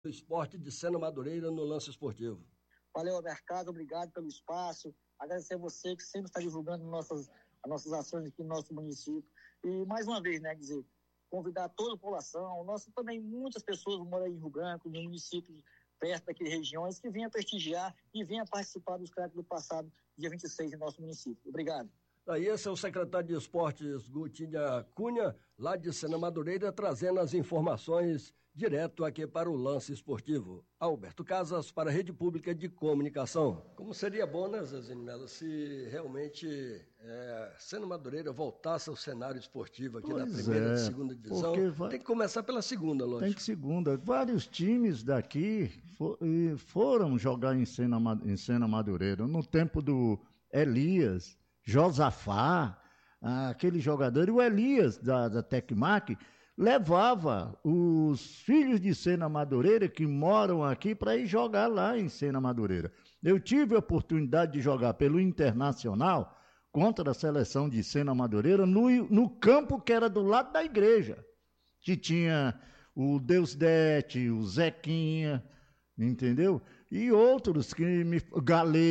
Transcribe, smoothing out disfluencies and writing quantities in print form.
do esporte de Sena Madureira no Lance Esportivo. Valeu, Mercado, obrigado pelo espaço. Agradecer a você que sempre está divulgando as nossas ações aqui no nosso município. E mais uma vez, né, dizer, convidar toda a população, também muitas pessoas moram em Rio Branco, no município perto daquelas regiões, que venham prestigiar e venham participar dos craques do passado, dia 26, em nosso município. Obrigado. Aí esse é o secretário de Esportes, Gutinha Cunha, lá de Sena Madureira, trazendo as informações direto aqui para o Lance Esportivo. Alberto Casas, para a Rede Pública de Comunicação. Como seria bom, né, Zezinho Melo, se realmente Sena Madureira voltasse ao cenário esportivo aqui na primeira e segunda divisão. Tem que começar pela segunda, lógico. Tem que segunda. Vários times daqui foram jogar em Sena Madureira. No tempo do Elias, Josafá, aquele jogador, e o Elias da Tecmac levava os filhos de Sena Madureira que moram aqui para ir jogar lá em Sena Madureira. Eu tive a oportunidade de jogar pelo Internacional contra a seleção de Sena Madureira no campo que era do lado da igreja, que tinha o Deusdete, o Zequinha, entendeu? E outros que Galê